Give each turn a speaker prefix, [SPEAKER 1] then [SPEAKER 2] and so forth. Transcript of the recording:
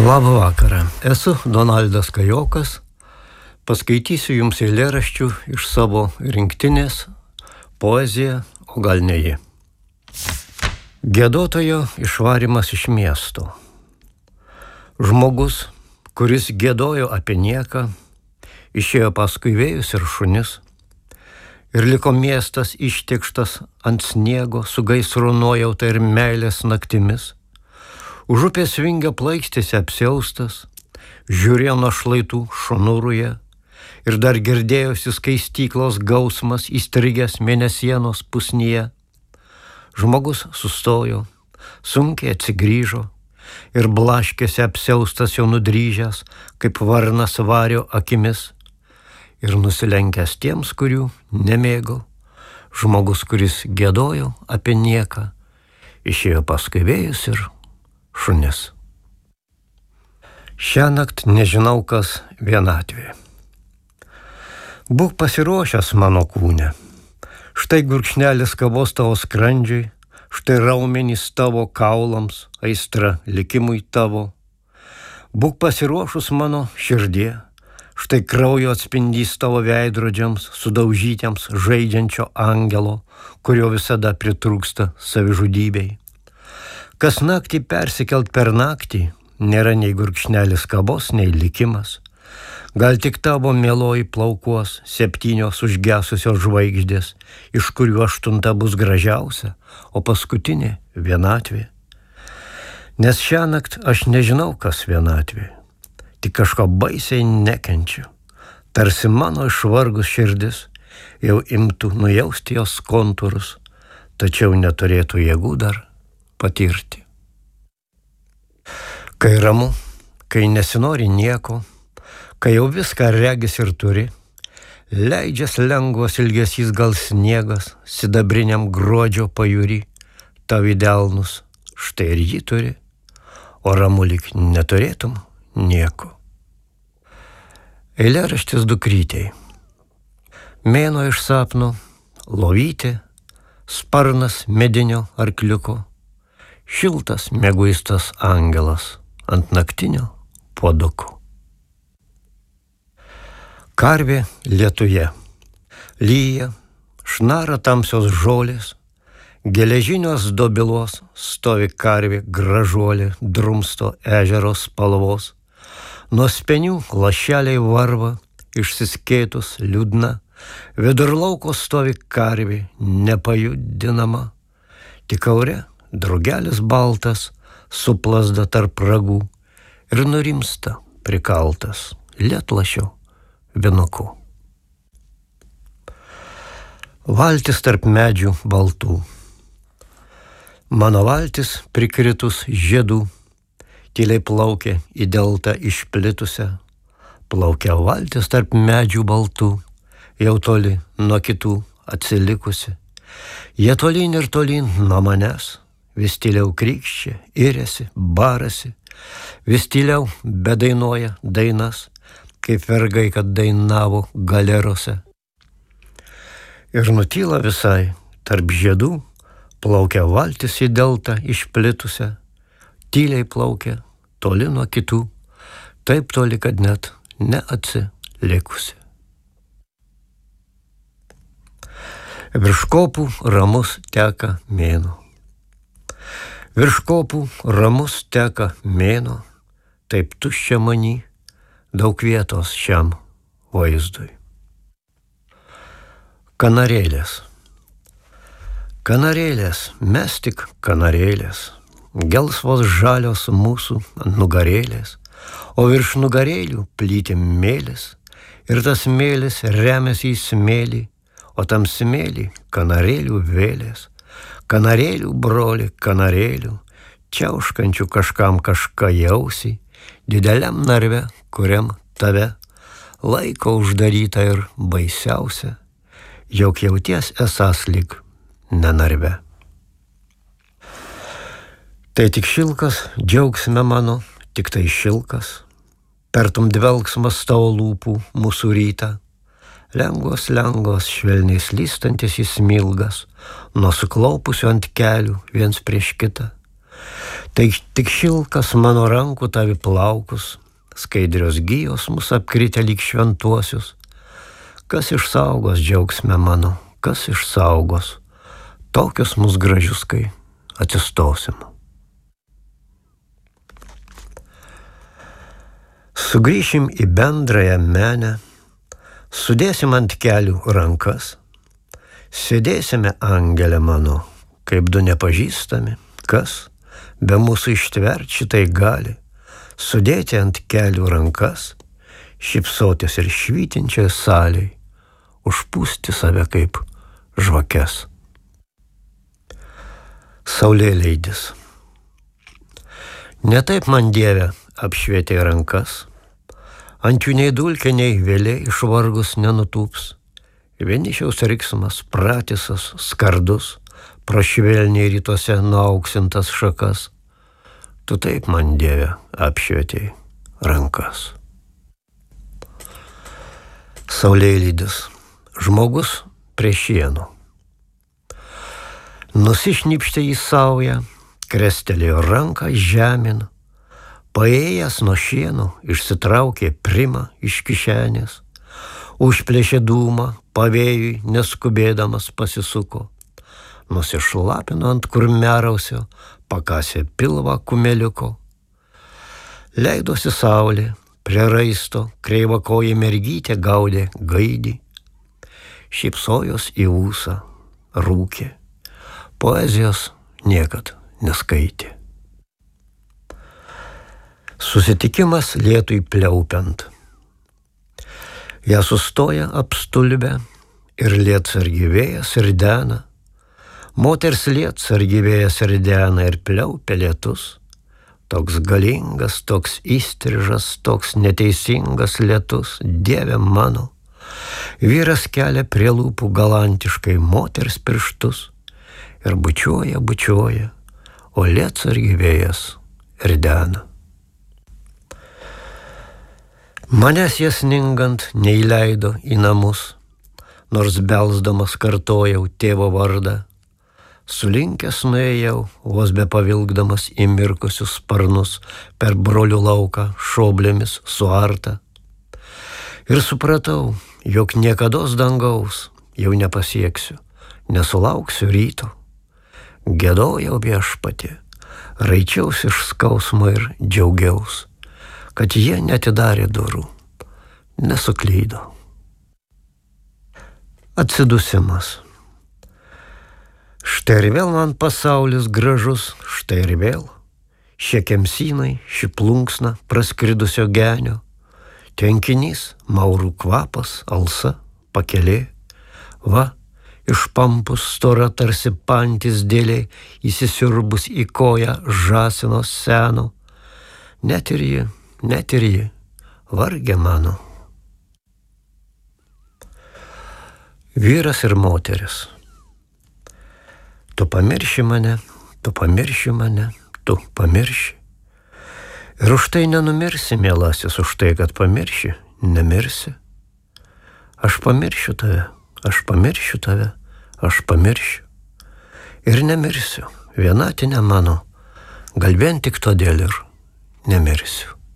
[SPEAKER 1] Labą vakarą. Esu Donaldas Kajokas. Paskaitysiu jums eilėraščių iš savo rinktinės Poezija, o gal ne ji. Giedotojo išvarimas iš miesto. Žmogus, kuris giedojo apie nieką, išėjo paskui vėjus ir šunis, ir liko miestas ištikštas ant sniego su gaisro nuojauta ir meilės naktimis. Už upės vingio plaikstėsi apsiaustas, žiūrėjo nuo šlaitų šonuruje ir dar girdėjosi skaistyklos gausmas įstrigęs mėnesienos pusnyje. Žmogus sustojo, sunkiai atsigrįžo ir blaškėsi apsiaustas jau nudryžęs, kaip varnas vario akimis, ir nusilenkęs tiems, kurių nemėgo, žmogus, kuris giedojo apie nieką, išėjo paskui vėjus ir šunis. Šiąnakt nežinau, kas vienatvė. Būk pasiruošęs mano kūne. Štai gurkšnelis kavos tavo skrandžiai, štai raumenys tavo kaulams, aistra likimui tavo. Būk pasiruošus mano širdie, štai kraujo atspindys tavo veidrodžiams, sudaužytiems žaidžiančio angelo, kurio visada pritrūksta savižudybei. Kas naktį persikelt per naktį, nėra nei gurkšnelis kavos, nei likimas. Gal tik tavo mieloji plaukuos 7 užgesusios žvaigždės, iš kurių 8 bus gražiausia, o paskutinė vienatvė. Nes šiąnakt aš nežinau, kas vienatvė, tik kažko baisiai nekenčiu. Tarsi mano išvargus širdis jau imtų nujausti jos kontūrus, tačiau neturėtų jėgų dar patirti. Kai ramu, kai nesinori nieko, kai jau viską regis ir turi, leidžias lengvas ilgesys gal sniegas, sidabriniam gruodžio pajūry, tau į delnus, štai ir jį turi, o ramu lyg neturėtum nieko. Eilėraštis dukrytei. Mėnuo iš sapno, lovytė, sparnas medinio arkliuko, šiltas mieguistas angelas ant naktinio puoduko. Karvė lietuje. Lyja, šnara tamsios žolės, geležinios dobilos stovi karvė gražuolė, drumsto ežero spalvos. Nuo spenių lašeliai varva, išsiskėtus liūdna, vidur lauko stovi karvė, nepajudinama. Tik ore drugelis baltas suplasda tarp ragų ir nurimsta prikaltas lietlašio vinuku. Valtis tarp medžių baltų. Mano valtis prikritus žiedų, tyliai plaukia į deltą išplitusią. Plaukia valtis tarp medžių baltų, jau toli nuo kitų atsilikusi. Jie tolyn ir tolyn nuo manęs, vis tyliau krykščia, iriasi, barasi, vis tyliau bedainuoja dainas, kaip vergai, kad dainavo galerose. Ir nutyla visai, tarp žiedų, plaukia valtis į deltą išplitusią, tyliai plaukia, toli nuo kitų, taip toli, kad net neatsilikusi. Virš kopų ramus teka mėnuo. Virš kopų ramus teka mėnuo, taip tuščia many, daug vietos šiam vaizdui. Kanarėlės. Kanarėlės, mes tik kanarėlės, gelsvos žalios mūsų nugarėlės, o virš nugarėlių plyti mėlis, ir tas mėlis remiasi į smėlį, o tam smėlį kanarėlių vėlės, kanarėlių broli, kanarėlių, čiauškančių kažkam kažką jausi, dideliam narve, kuriam tave laiko uždaryta ir baisiausia, jog jauties esas lyg nenarve. Tai tik šilkas, džiaugsme mano, tik tai šilkas, tartum dvelksmas tavo lūpų mūsų rytą, lengvos, švelniai slystantis į smilgas, nuo suklaupusių ant kelių viens prieš kitą. Tai tik šilkas mano rankų tavi plaukus, skaidrios gijos mus apkritę lyg šventuosius. Kas išsaugos džiaugsmę mano, kas išsaugos tokius mus gražius, kai atsistosim. Sugrįšim į bendrąją menę, sudėsim ant kelių rankas, sėdėsime angelė mano, kaip du nepažįstami, kas be mūsų ištvert šitai gali, sudėti ant kelių rankas, šypsotis ir švytinčiai saliai, užpūsti save kaip žvakes. Saulėleidis. Ne taip man Dieve apšvietė rankas, ant jų nei dulkė, nei vėliai išvargus nenutūps, vienišiaus riksmas, pratisas, skardus, prašvelniai rytuose nuauksintas šakas, tu taip man Dieve apšvietė rankas. Saulėlydis. Žmogus prie šienų. Nusišnypštė į saują, krestelėjo ranką žemyn, paėjęs nuo šienų išsitraukė primą iš kišenės, užplėšė dūmą, pavėjui neskubėdamas pasisuko, nusišlapino ant kurmiarausio, pakasė pilvą kumeliuko. Leidosi saulė, prie raisto kreivakojė mergytė gaudė gaidį, šypsojos į ūsą, rūkė, poezijos niekad neskaitė. Susitikimas lietui pliaupiant. Ją sustoja apstulbę ir lietsargi vėjas ridena, moters lietsargi vėjas ridena ir pliaupia lietus, toks galingas, toks įstrižas, toks neteisingas lietus, Dieve mano. Vyras kelia prie lūpų galantiškai moters pirštus ir bučiuoja, bučiuoja, o lietsargi vėjas ridena. Manęs jas sningant neįleido į namus, nors belsdamas kartojau tėvo vardą. Sulinkęs nuėjau, vos be pavilgdamas į mirkusius sparnus per brolių lauką šoblėmis suartą. Ir supratau, jog niekados dangaus jau nepasieksiu, nesulauksiu ryto. Giedojau Viešpatie, raičiausi iš skausmo ir džiaugiaus, kad jie neatidarė durų, nesuklydo. Atsidusimas. Štai ir vėl man pasaulis gražus, štai ir vėl šie kemsynai, ši plunksna praskridusio genio, tenkinys, maurų kvapas, alsa, pakelė, va, iš pampus stora tarsi pantis dėlė, įsisiurbus į koją žąsino seno, net ir ji, vargė mano. Vyras ir moteris. Tu pamirši mane, tu pamirši mane, tu pamirši. Ir už tai nenumirsi, mielasis, už tai, kad pamirši, nemirsi. Aš pamiršiu tave, aš pamiršiu tave, aš pamiršiu. Ir nemirsiu, vienatinė mano, gal vien tik todėl ir nemirsiu.